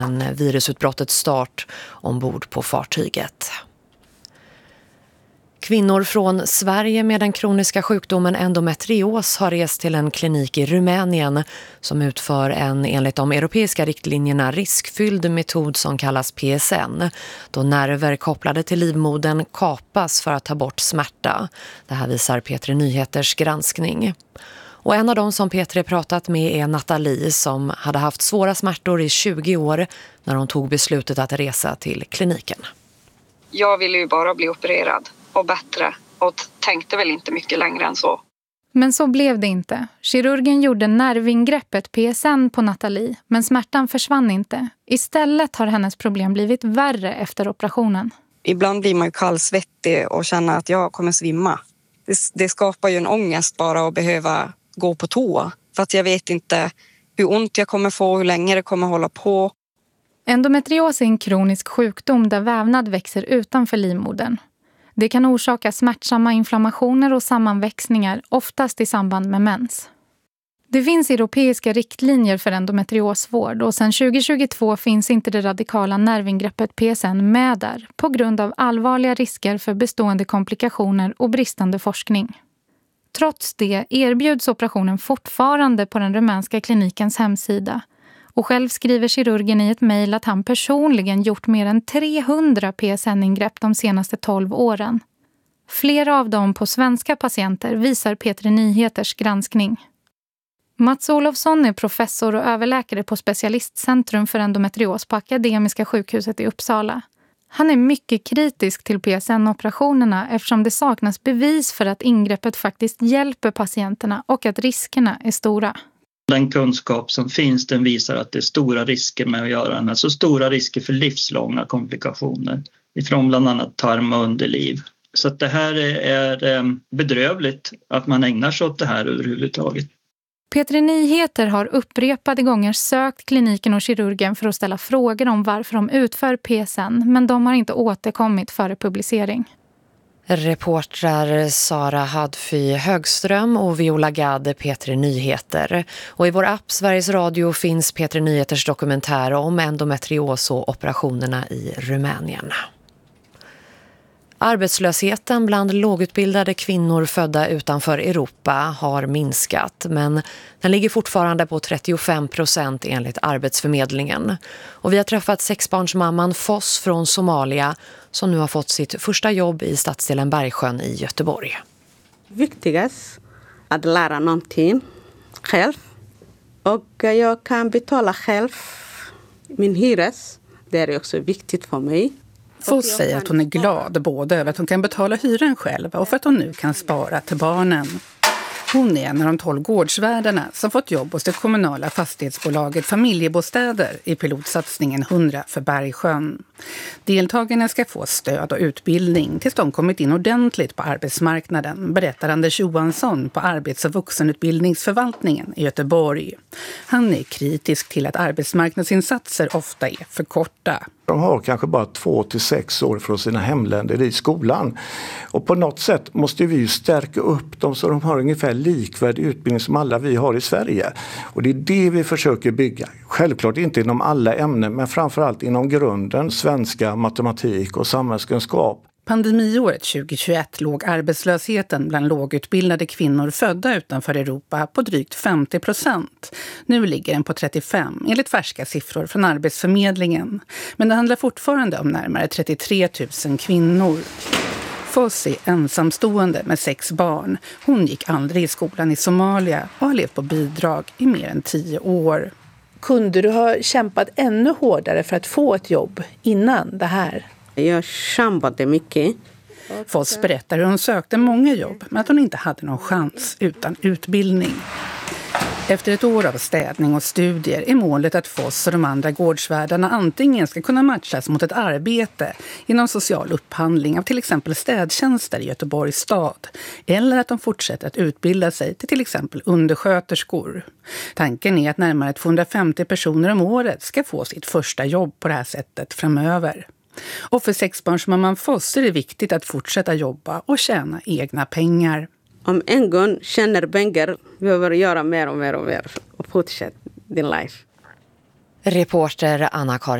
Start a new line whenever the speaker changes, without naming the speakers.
virusutbrottets start ombord på fartyget. Kvinnor från Sverige med den kroniska sjukdomen endometrios har rest till en klinik i Rumänien som utför en enligt de europeiska riktlinjerna riskfylld metod som kallas PSN, då nerver kopplade till livmodern kapas för att ta bort smärta. Det här visar P3 Nyheters granskning. Och en av dem som P3 pratat med är Nathalie som hade haft svåra smärtor i 20 år när hon tog beslutet att resa till kliniken.
Jag ville ju bara bli opererad och bättre och tänkte väl inte mycket längre än så.
Men så blev det inte. Kirurgen gjorde nervingreppet PSN på Nathalie, men smärtan försvann inte. Istället har hennes problem blivit värre efter operationen.
Ibland blir man ju kallsvettig och känner att jag kommer svimma. Det skapar ju en ångest bara att behöva gå på tå. För att jag vet inte hur ont jag kommer få, hur länge det kommer hålla på.
Endometrios är en kronisk sjukdom där vävnad växer utanför livmodern. Det kan orsaka smärtsamma inflammationer och sammanväxningar, oftast i samband med mens. Det finns europeiska riktlinjer för endometriosvård och sedan 2022 finns inte det radikala nervingreppet PSN med där på grund av allvarliga risker för bestående komplikationer och bristande forskning. Trots det erbjuds operationen fortfarande på den rumänska klinikens hemsida. Och själv skriver kirurgen i ett mejl att han personligen gjort mer än 300 PSN-ingrepp de senaste 12 åren. Flera av dem på svenska patienter visar P3 Nyheters granskning. Mats Olofsson är professor och överläkare på Specialistcentrum för endometrios på Akademiska sjukhuset i Uppsala. Han är mycket kritisk till PSN-operationerna eftersom det saknas bevis för att ingreppet faktiskt hjälper patienterna och att riskerna är stora.
Den kunskap som finns, den visar att det är stora risker med att göra den. Alltså stora risker för livslånga komplikationer ifrån bland annat tarm och underliv. Så att det här är bedrövligt att man ägnar sig åt det här överhuvudtaget.
P3 Nyheter har upprepade gånger sökt kliniken och kirurgen för att ställa frågor om varför de utför PSN, men de har inte återkommit före publicering.
Reportrar Sara Hadfy Högström och Viola Gade, P3 Nyheter. Och i vår app Sveriges Radio finns P3 Nyheters dokumentär om endometrios och operationerna i Rumänien. Arbetslösheten bland lågutbildade kvinnor födda utanför Europa har minskat, men den ligger fortfarande på 35% enligt Arbetsförmedlingen. Och vi har träffat sexbarnsmamman Foss från Somalia som nu har fått sitt första jobb i stadsdelen Bergsjön i Göteborg.
Viktigast att lära någonting själv. Och jag kan betala själv min hyres. Det är också viktigt för mig.
Foss säger att hon är glad både över att hon kan betala hyran själv och för att hon nu kan spara till barnen. Hon är en av de 12 gårdsvärdarna som fått jobb hos det kommunala fastighetsbolaget Familjebostäder i pilotsatsningen 100 för Bergsjön. Deltagarna ska få stöd och utbildning tills de kommit in ordentligt på arbetsmarknaden, berättar Anders Johansson på Arbets- och vuxenutbildningsförvaltningen i Göteborg. Han är kritisk till att arbetsmarknadsinsatser ofta är för korta.
De har kanske bara 2 till 6 år från sina hemländer i skolan. Och på något sätt måste vi ju stärka upp dem så de har ungefär likvärdig utbildning som alla vi har i Sverige. Och det är det vi försöker bygga. Självklart inte inom alla ämnen, men framförallt inom grunden, svenska, matematik och samhällskunskap.
Pandemiåret 2021 låg arbetslösheten bland lågutbildade kvinnor födda utanför Europa på drygt 50%. Nu ligger den på 35% enligt färska siffror från Arbetsförmedlingen. Men det handlar fortfarande om närmare 33 000 kvinnor. Foss är ensamstående med 6 barn. Hon gick aldrig i skolan i Somalia och har levt på bidrag i mer än 10 år.
Kunde du ha kämpat ännu hårdare för att få ett jobb innan det här?
Jag kämpade mycket.
Foss berättar hur hon sökte många jobb men att hon inte hade någon chans utan utbildning. Efter ett år av städning och studier är målet att Foss och de andra gårdsvärdarna antingen ska kunna matchas mot ett arbete inom social upphandling av till exempel städtjänster i Göteborgs stad eller att de fortsätter att utbilda sig till exempel undersköterskor. Tanken är att närmare 250 personer om året ska få sitt första jobb på det här sättet framöver. Och för sexbarnsmamman Foss är det viktigt att fortsätta jobba och tjäna egna pengar.
Om en gång känner pengar behöver göra mer och mer och fortsätta din life.
Reporter Anna-Karin